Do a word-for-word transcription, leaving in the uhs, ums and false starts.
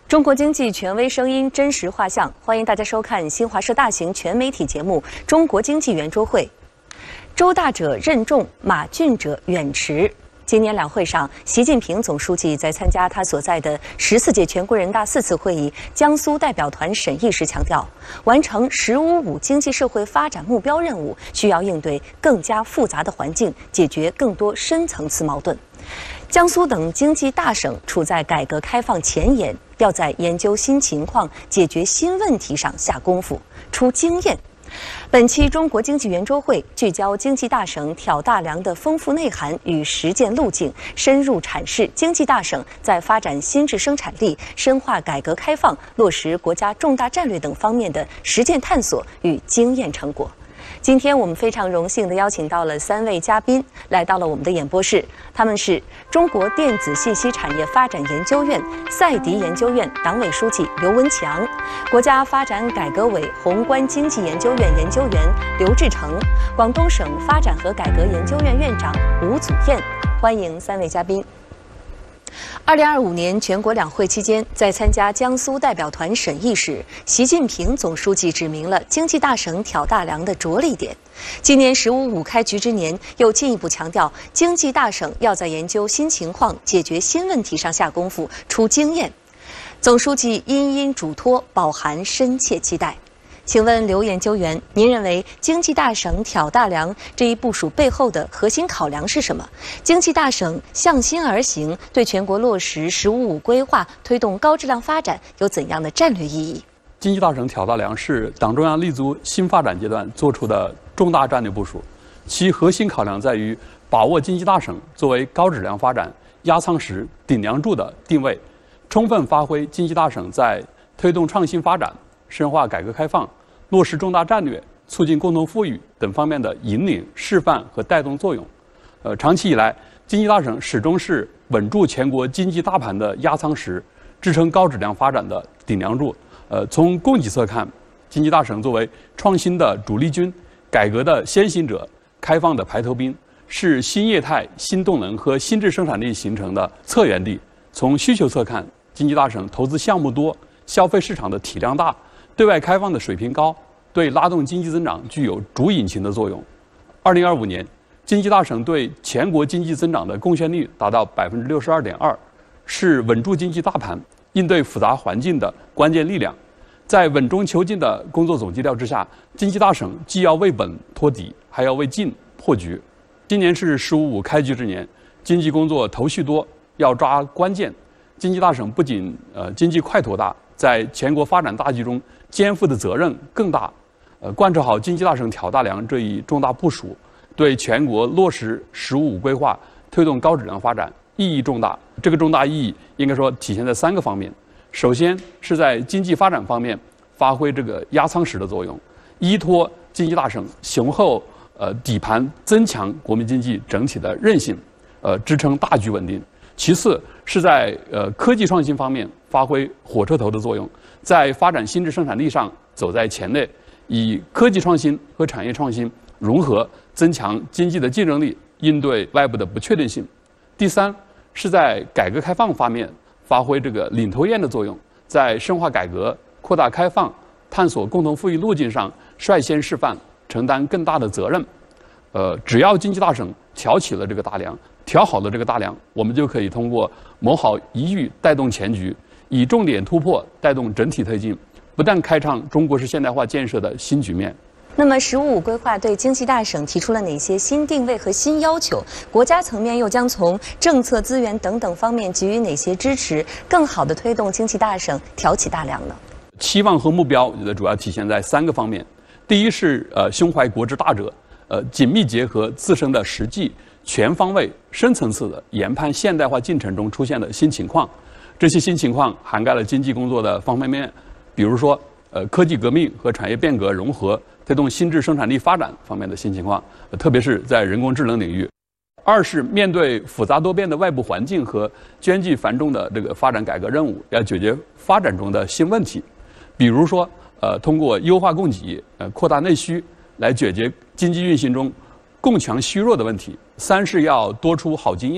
中国经济权威声音真实画像，欢迎大家收看新华社大型全媒体节目《中国经济圆桌会》。周大者任重，马俊者远驰。今年两会上，习近平总书记在参加他所在的十四届全国人大四次会议江苏代表团审议时强调，完成“十五五”经济社会发展目标任务，需要应对更加复杂的环境，解决更多深层次矛盾。江苏等经济大省处在改革开放前沿，要在研究新情况、解决新问题上下功夫，出经验。本期中国经济圆桌会聚焦经济大省挑大梁的丰富内涵与实践路径，深入阐释经济大省在发展新质生产力、深化改革开放、落实国家重大战略等方面的实践探索与经验成果。今天我们非常荣幸地邀请到了三位嘉宾来到了我们的演播室，他们是中国电子信息产业发展研究院赛迪研究院党委书记刘文强，国家发展改革委宏观经济研究院研究员刘志成，广东省发展和改革研究院院长吴祖燕。欢迎三位嘉宾。二零二五年全国两会期间，在参加江苏代表团审议时，习近平总书记指明了经济大省挑大梁的着力点。今年“十五五”开局之年，又进一步强调，经济大省要在研究新情况、解决新问题上下功夫，出经验。总书记殷殷嘱托，饱含深切期待。请问刘研究员，您认为经济大省挑大梁这一部署背后的核心考量是什么？经济大省向心而行，对全国落实“十五五”规划、推动高质量发展有怎样的战略意义？ 经济大省挑大梁是党中央立足新发展阶段做出的重大战略部署，其核心考量在于把握经济大省作为高质量发展压舱石、顶梁柱的定位，充分发挥经济大省在推动创新发展、深化改革开放、落实重大战略、促进共同富裕等方面的引领、示范和带动作用。呃，长期以来，经济大省始终是稳住全国经济大盘的压舱石，支撑高质量发展的顶梁柱。呃，从供给侧看，经济大省作为创新的主力军、改革的先行者、开放的排头兵，是新业态、新动能和新质生产力形成的策源地。从需求侧看，经济大省投资项目多，消费市场的体量大，对外开放的水平高，对拉动经济增长具有主引擎的作用。二零二五年，经济大省对全国经济增长的贡献率达到百分之六十二点二，是稳住经济大盘、应对复杂环境的关键力量。在稳中求进的工作总基调之下，经济大省既要为本托底，还要为进破局。今年是“十五五”开局之年，经济工作头绪多，要抓关键。经济大省不仅呃经济块头大，在全国发展大局中肩负的责任更大。呃，贯彻好经济大省挑大梁这一重大部署，对全国落实“十五五”规划、推动高质量发展意义重大。这个重大意义应该说体现在三个方面。首先是在经济发展方面发挥这个压舱石的作用，依托经济大省雄厚呃底盘，增强国民经济整体的韧性，呃支撑大局稳定。其次是在呃科技创新方面发挥火车头的作用，在发展新质生产力上走在前列，以科技创新和产业创新融合，增强经济的竞争力，应对外部的不确定性。第三是在改革开放方面发挥这个领头雁的作用，在深化改革、扩大开放、探索共同富裕路径上率先示范，承担更大的责任。呃，只要经济大省挑起了这个大梁，挑好了这个大梁，我们就可以通过谋好一遇带动全局，以重点突破带动整体推进，不但开创中国式现代化建设的新局面。 那么“十五五”规划对经济大省提出了哪些新定位和新要求？国家层面又将从政策、资源等等方面给予哪些支持，更好地推动经济大省挑起大梁呢？ 期望和目标，我觉得主要体现在三个方面。第一是呃胸怀国之大者，呃紧密结合自身的实际，全方位、深层次的研判现代化进程中出现的新情况。这些新情况涵盖了经济工作的方方面面，比如说呃科技革命和产业变革融合，推动新质生产力发展方面的新情况，呃、特别是在人工智能领域。二是面对复杂多变的外部环境和艰巨繁重的这个发展改革任务，要解决发展中的新问题，比如说呃通过优化供给、呃扩大内需来解决经济运行中供强虚弱的问题。三是要多出好经验。